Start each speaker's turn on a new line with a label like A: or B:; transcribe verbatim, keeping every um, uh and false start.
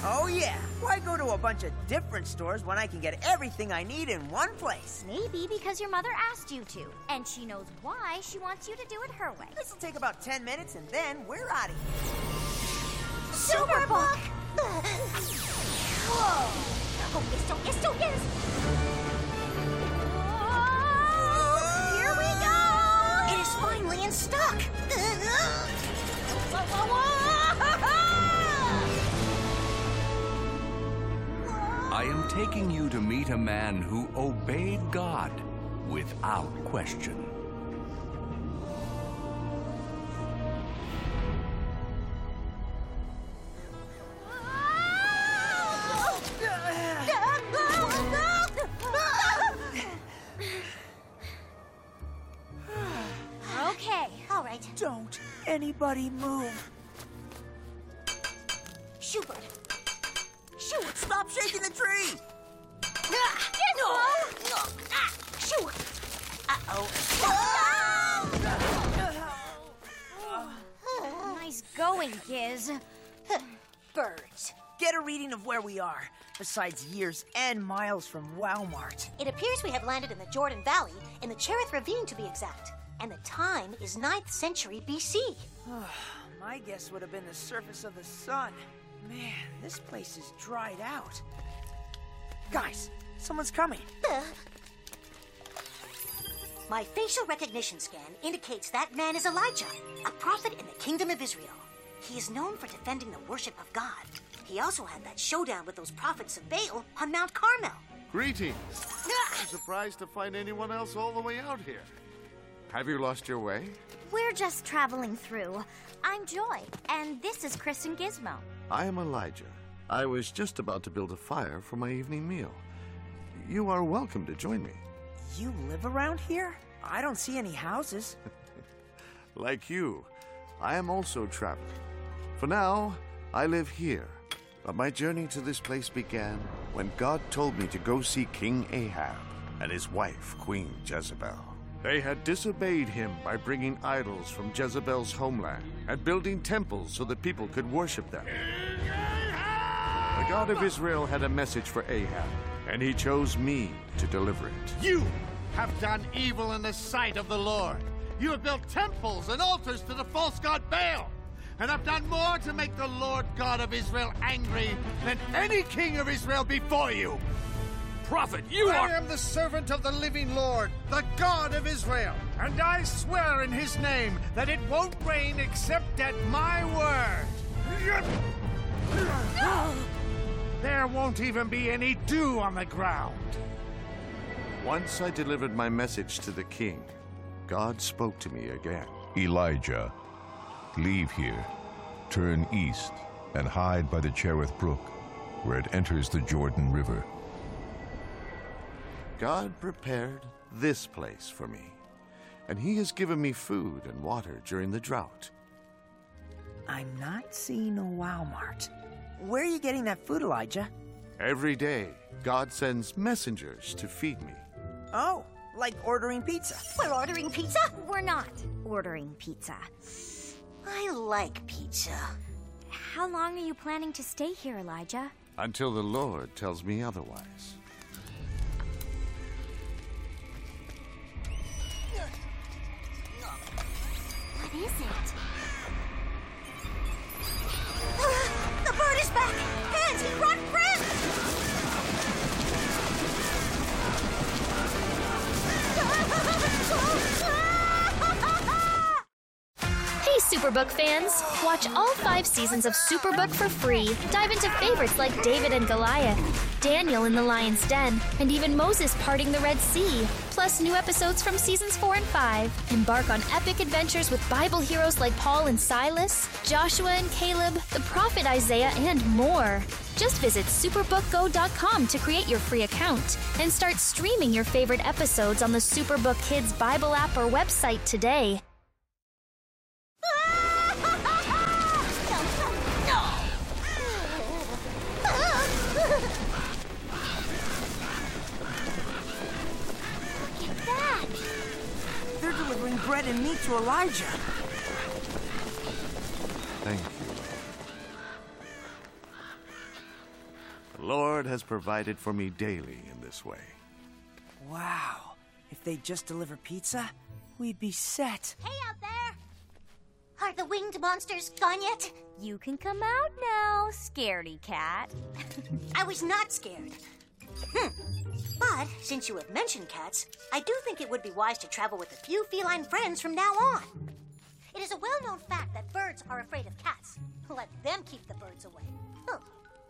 A: Oh, yeah. Why go to a bunch of different stores when I can get everything I need in one place?
B: Maybe because your mother asked you to, and she knows why she wants you to do it her way.
A: This'll take about ten minutes, and then we're out of here.
B: Superbook! Whoa! Hocus, hocus, hocus! Here we go!
C: It is finally in stock!
B: Whoa, whoa, whoa!
D: I am taking you to meet a man who obeyed God without question.
B: Okay.
C: All right.
A: Don't anybody move.
C: Schubert. Shoot!
A: Stop shaking the tree!
C: Ah, no! No! Ah, shoot! Uh-oh.
B: Nice going, Giz.
C: Birds.
A: Get a reading of where we are. Besides years and miles from Walmart.
C: It appears we have landed in the Jordan Valley, in the Cherith Ravine to be exact. And the time is ninth century B C.
A: My guess would have been the surface of the sun. Man, this place is dried out. Guys, someone's coming.
C: Uh. My facial recognition scan indicates that man is Elijah, a prophet in the Kingdom of Israel. He is known for defending the worship of God. He also had that showdown with those prophets of Baal on Mount Carmel.
E: Greetings. I'm surprised to find anyone else all the way out here. Have you lost your way?
B: We're just traveling through. I'm Joy, and this is Chris and Gizmo.
E: I am Elijah. I was just about to build a fire for my evening meal. You are welcome to join me.
A: You live around here? I don't see any houses.
E: Like you, I am also traveling. For now, I live here. But my journey to this place began when God told me to go see King Ahab and his wife, Queen Jezebel. They had disobeyed him by bringing idols from Jezebel's homeland and building temples so that people could worship them. The God of Israel had a message for Ahab, and he chose me to deliver it.
F: You have done evil in the sight of the Lord. You have built temples and altars to the false god Baal, and have done more to make the Lord God of Israel angry than any king of Israel before you.
D: Prophet, you
F: I
D: are...
F: am the servant of the living Lord, the God of Israel, and I swear in his name that it won't rain except at my word. There won't even be any dew on the ground.
E: Once I delivered my message to the king, God spoke to me again.
G: Elijah, leave here, turn east, and hide by the Cherith Brook, where it enters the Jordan River.
E: God prepared this place for me, and he has given me food and water during the drought.
A: I'm not seeing a Walmart. Where are you getting that food, Elijah?
E: Every day, God sends messengers to feed me.
A: Oh, like ordering pizza.
C: We're ordering pizza?
B: We're not ordering pizza.
C: I like pizza.
B: How long are you planning to stay here, Elijah?
E: Until the Lord tells me otherwise.
B: What is it?
C: The bird is back! Pansy, run, friend!
H: Hey, Superbook fans! Watch all five seasons of Superbook for free. Dive into favorites like David and Goliath, Daniel in the Lion's Den, and even Moses parting the Red Sea. Plus new episodes from seasons four and five. Embark on epic adventures with Bible heroes like Paul and Silas, Joshua and Caleb, the prophet Isaiah, and more. Just visit superbook go dot com to create your free account and start streaming your favorite episodes on the Superbook Kids Bible app or website today.
A: They're delivering bread and meat to Elijah.
E: Thank you. The Lord has provided for me daily in this way.
A: Wow. If they'd just deliver pizza, we'd be set.
C: Hey out there! Are the winged monsters gone yet?
B: You can come out now, scaredy cat.
C: I was not scared. Hmm. But since you have mentioned cats, I do think it would be wise to travel with a few feline friends from now on. It is a well-known fact that birds are afraid of cats. Let them keep the birds away. Oh.